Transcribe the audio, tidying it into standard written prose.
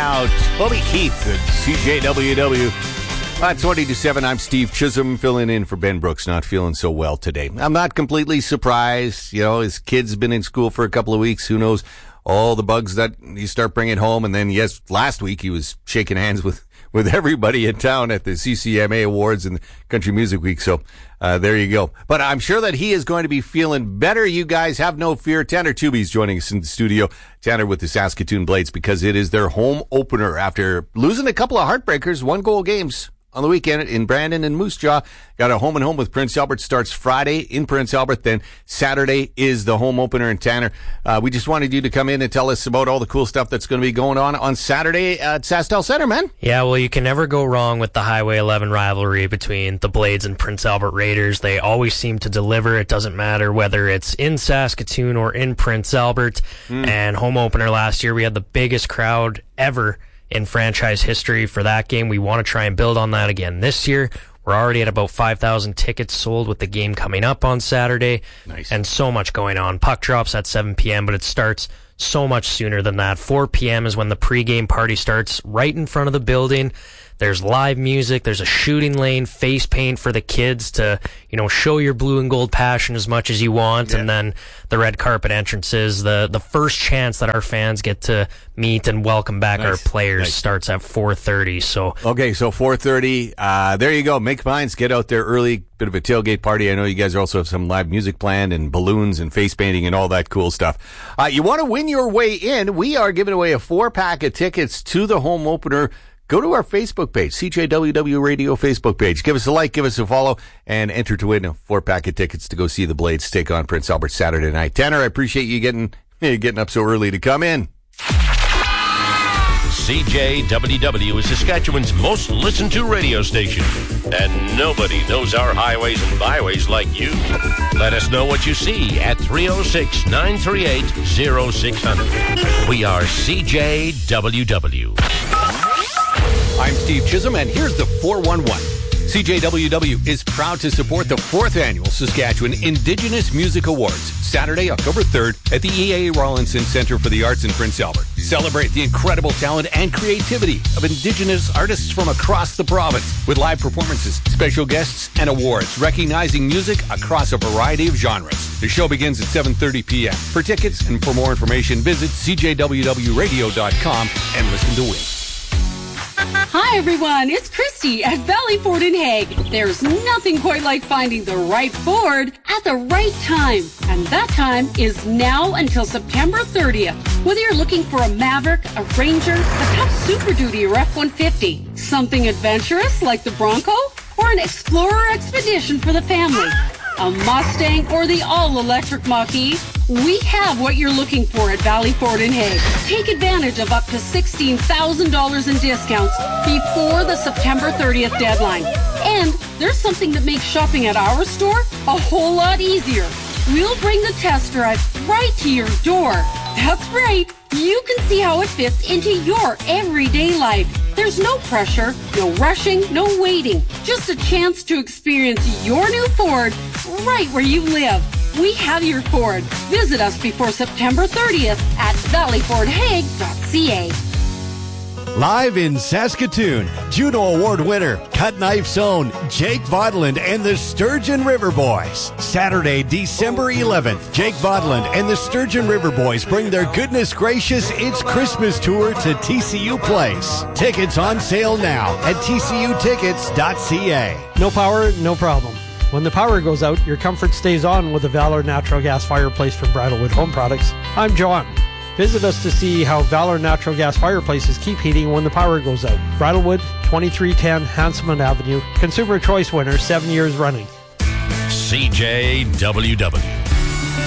now. Toby Keith at CJWW. 20 to 7, I'm Steve Chisholm, filling in for Ben Brooks, not feeling so well today. I'm not completely surprised. You know, his kid's been in school for a couple of weeks. Who knows all the bugs that you start bringing home. And then, yes, last week he was shaking hands with everybody in town at the CCMA Awards and Country Music Week. So there you go. But I'm sure that he is going to be feeling better. You guys have no fear. Tanner Tooby's joining us in the studio. Tanner with the Saskatoon Blades, because it is their home opener after losing a couple of heartbreakers, 1-goal games on the weekend in Brandon and Moose Jaw. Got a home and home with Prince Albert. Starts Friday in Prince Albert. Then Saturday is the home opener in Tanner. We just wanted you to come in and tell us about all the cool stuff that's going to be going on Saturday at SaskTel Center, man. Yeah, well, you can never go wrong with the Highway 11 rivalry between the Blades and Prince Albert Raiders. They always seem to deliver. It doesn't matter whether it's in Saskatoon or in Prince Albert. And home opener last year, we had the biggest crowd ever in franchise history for that game. We want to try and build on that again this year. We're already at about 5,000 tickets sold with the game coming up on Saturday. Nice. And so much going on. Puck drops at 7 p.m., but it starts so much sooner than that. 4 p.m. is when the pregame party starts right in front of the building. There's live music. There's a shooting lane, face paint for the kids to, show your blue and gold passion as much as you want. Yeah. And then the red carpet entrances, the first chance that our fans get to meet and welcome back our players starts at 4:30. So 4:30. There you go. Make plans. Get out there early. Bit of a tailgate party. I know you guys also have some live music planned and balloons and face painting and all that cool stuff. You want to win your way in? We are giving away a 4-pack of tickets to the home opener. Go to our Facebook page, CJWW Radio Facebook page. Give us a like, give us a follow, and enter to win a 4-pack of tickets to go see the Blades take on Prince Albert Saturday night. Tanner, I appreciate you getting up so early to come in. CJWW is Saskatchewan's most listened to radio station, and nobody knows our highways and byways like you. Let us know what you see at 306-938-0600. We are CJWW. I'm Steve Chisholm, and here's the 411. CJWW is proud to support the 4th Annual Saskatchewan Indigenous Music Awards, Saturday, October 3rd, at the E.A. Rawlinson Centre for the Arts in Prince Albert. Celebrate the incredible talent and creativity of Indigenous artists from across the province, with live performances, special guests, and awards, recognizing music across a variety of genres. The show begins at 7:30 p.m. For tickets and for more information, visit cjwwradio.com and listen to win. Hi everyone, it's Christy at Valley Ford in Hague. There's nothing quite like finding the right Ford at the right time. And that time is now until September 30th. Whether you're looking for a Maverick, a Ranger, a Tough Super Duty or F-150, something adventurous like the Bronco, or an Explorer Expedition for the family, a Mustang, or the all-electric Mach-E, we have what you're looking for at Valley Ford in Hague. Take advantage of up to $16,000 in discounts before the September 30th deadline. And there's something that makes shopping at our store a whole lot easier. We'll bring the test drive right to your door. That's right. You can see how it fits into your everyday life. There's no pressure, no rushing, no waiting. Just a chance to experience your new Ford right where you live. We have your Ford. Visit us before September 30th at valleyfordhague.ca. Live in Saskatoon, Juno Award winner, Cut Knife's own Jake Vodland and the Sturgeon River Boys. Saturday, December 11th, Jake Vodland and the Sturgeon River Boys bring their Goodness Gracious It's Christmas tour to TCU Place. Tickets on sale now at tcutickets.ca. No power, no problem. When the power goes out, your comfort stays on with the Valor Natural Gas Fireplace from Bridalwood Home Products. I'm John. Visit us to see how Valor Natural Gas Fireplaces keep heating when the power goes out. Bridalwood, 2310 Hanselman Avenue. Consumer Choice winner, 7 years running. CJWW.